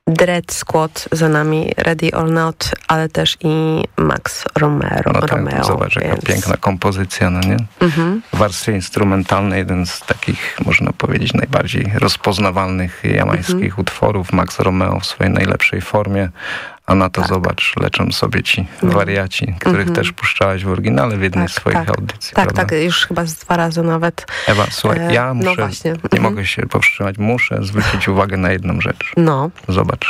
Dread Squad za nami, Ready or Not, ale też i Max Romeo. No tak, zobacz, jaka piękna kompozycja, no nie? W warstwie instrumentalnej jeden z takich, można powiedzieć, najbardziej rozpoznawalnych jamańskich utworów. Max Romeo w swojej najlepszej formie. A na to zobacz, leczą sobie ci wariaci, których też puszczałaś w oryginale w jednej z swoich audycji. Tak, już chyba z 2 razy nawet. Ewa, słuchaj, ja muszę, nie mogę się powstrzymać, muszę zwrócić uwagę na jedną rzecz. No. Zobacz.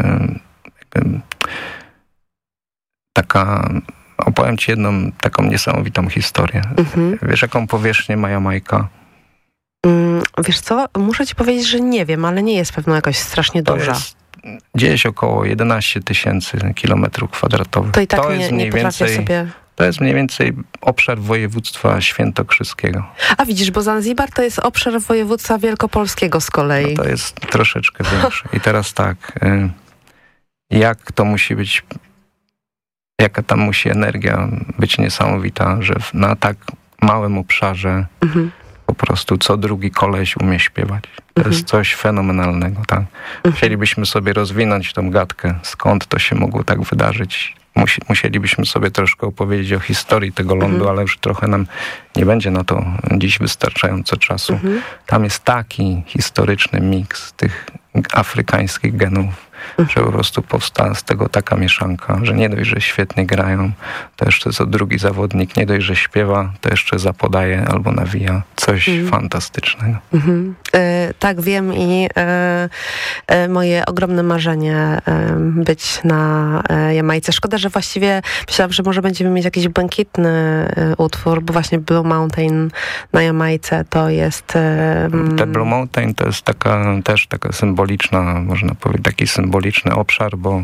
Opowiem ci jedną taką niesamowitą historię. Wiesz, jaką powierzchnię ma Jamajka? Wiesz co, muszę ci powiedzieć, że nie wiem, ale nie jest pewno jakoś strasznie duża. Gdzieś około 11 000 kilometrów kwadratowych. To i tak nie potrafię sobie... To jest mniej więcej obszar województwa świętokrzyskiego. A widzisz, bo Zanzibar to jest obszar województwa wielkopolskiego z kolei. No to jest troszeczkę większe. I teraz tak, jak to musi być, jaka tam musi energia być niesamowita, że na tak małym obszarze po prostu co drugi koleś umie śpiewać. To jest coś fenomenalnego, tak? Chcielibyśmy sobie rozwinąć tą gadkę, skąd to się mogło tak wydarzyć. Musielibyśmy sobie troszkę opowiedzieć o historii tego lądu, ale już trochę nam nie będzie na to dziś wystarczająco czasu. Tam jest taki historyczny miks tych afrykańskich genów, że po prostu powstała z tego taka mieszanka, że nie dość, że świetnie grają, to jeszcze co drugi zawodnik nie dość, że śpiewa, to jeszcze zapodaje albo nawija. Coś fantastycznego. Tak, wiem i moje ogromne marzenie być na Jamajce. Szkoda, że właściwie myślałam, że może będziemy mieć jakiś błękitny utwór, bo właśnie Blue Mountain na Jamajce to jest... Te Blue Mountain to jest też taka symboliczna, można powiedzieć, taki symboliczny obszar, bo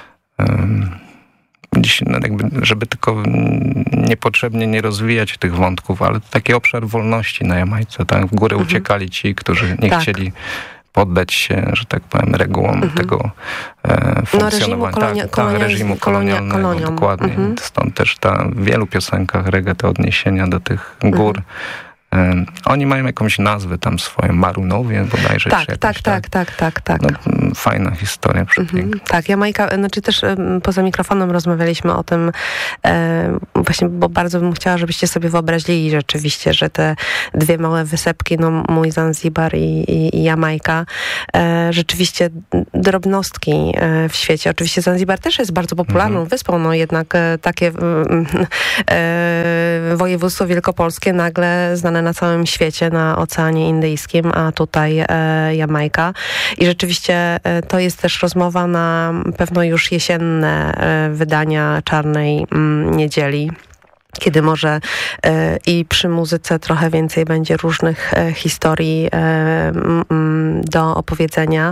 dziś, żeby tylko niepotrzebnie nie rozwijać tych wątków, ale taki obszar wolności na Jamajce. Tak? W górę uciekali ci, którzy nie chcieli poddać się, że tak powiem, regułom tego funkcjonowania. Reżimu kolonialnego. Dokładnie. Stąd też w wielu piosenkach reggae te odniesienia do tych gór. Oni mają jakąś nazwę tam swoją, Marunowie bodajże. Tak. No, fajna historia, przepiękna. Tak, Jamajka, znaczy też poza mikrofonem rozmawialiśmy o tym właśnie, bo bardzo bym chciała, żebyście sobie wyobrazili rzeczywiście, że te dwie małe wysepki, no mój Zanzibar i Jamajka, rzeczywiście drobnostki w świecie. Oczywiście Zanzibar też jest bardzo popularną wyspą, no jednak takie województwo wielkopolskie nagle znane na całym świecie, na Oceanie Indyjskim, a tutaj Jamajka. I rzeczywiście to jest też rozmowa na pewno już jesienne wydania Czarnej Niedzieli, kiedy może i przy muzyce trochę więcej będzie różnych historii do opowiedzenia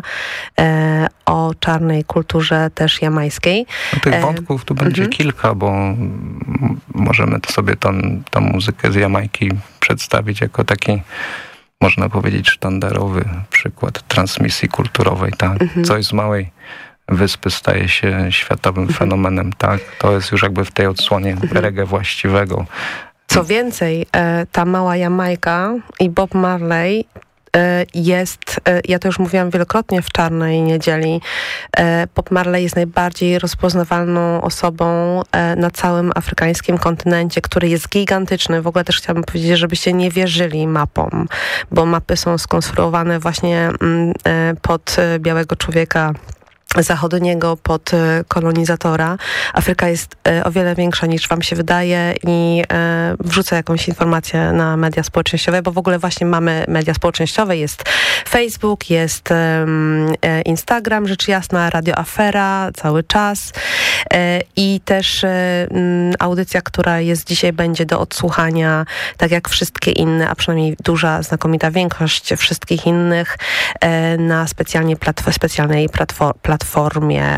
o czarnej kulturze też jamajskiej. No, tych wątków tu będzie kilka, bo możemy sobie tą muzykę z Jamajki przedstawić jako taki, można powiedzieć, sztandarowy przykład transmisji kulturowej. Tak? Coś z małej wyspy staje się światowym fenomenem, tak? To jest już jakby w tej odsłonie reggae właściwego. Co więcej, ta mała Jamajka i Bob Marley jest, ja to już mówiłam wielokrotnie w Czarnej Niedzieli, Bob Marley jest najbardziej rozpoznawalną osobą na całym afrykańskim kontynencie, który jest gigantyczny. W ogóle też chciałabym powiedzieć, żebyście nie wierzyli mapom, bo mapy są skonstruowane właśnie pod białego człowieka zachodniego, pod kolonizatora. Afryka jest o wiele większa niż wam się wydaje i wrzucę jakąś informację na media społecznościowe, bo w ogóle właśnie mamy media społecznościowe, jest Facebook, jest Instagram, rzecz jasna, Radio Afera cały czas i też audycja, która jest dzisiaj, będzie do odsłuchania, tak jak wszystkie inne, a przynajmniej duża, znakomita większość wszystkich innych na specjalnej platformie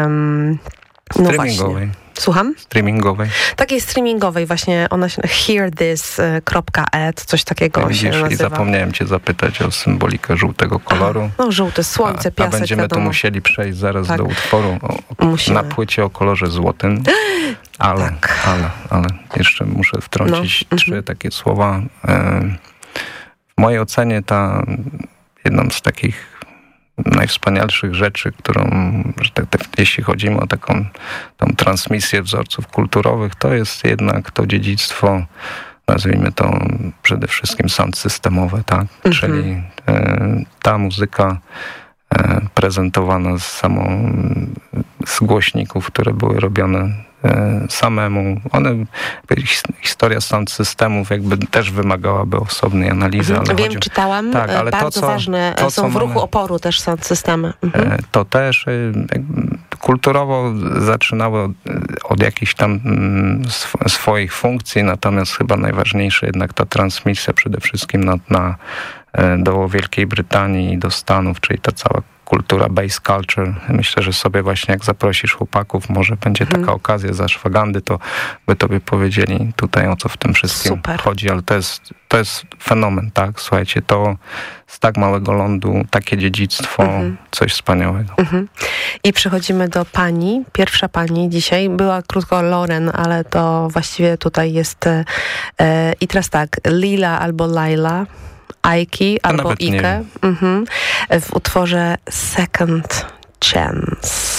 no streamingowej. Słucham? Streamingowej. Takiej streamingowej właśnie, ona się hearthis.at, coś takiego się nazywa. I zapomniałem cię zapytać o symbolikę żółtego koloru. No żółte, słońce, piasek, a będziemy wiadomo. tu musieli przejść zaraz do utworu na płycie o kolorze złotym. Ale jeszcze muszę wtrącić trzy takie słowa. W mojej ocenie jedną z takich najwspanialszych rzeczy, którą, jeśli chodzi o taką tą transmisję wzorców kulturowych, to jest jednak to dziedzictwo, nazwijmy to przede wszystkim sound systemowe, tak? Czyli ta muzyka prezentowana z głośników, które były robione samemu. Historia sound systemów jakby też wymagałaby osobnej analizy. Ale wiem, czytałam. Tak, ale bardzo ważne są w ruchu oporu też sound systemy. To też kulturowo zaczynało od jakichś tam swoich funkcji, natomiast chyba najważniejsze jednak ta transmisja przede wszystkim do Wielkiej Brytanii i do Stanów, czyli ta cała kultura bass culture. Myślę, że sobie właśnie jak zaprosisz chłopaków, może będzie taka okazja z Ashwagandy, to by tobie powiedzieli tutaj, o co w tym wszystkim chodzi, ale to jest fenomen, tak? Słuchajcie, to z tak małego lądu, takie dziedzictwo, coś wspaniałego. I przechodzimy do pani. Pierwsza pani dzisiaj była krótko Lauren, ale to właściwie tutaj jest i teraz tak, Lila albo Laila, Aiki albo Ike w utworze Second Chance.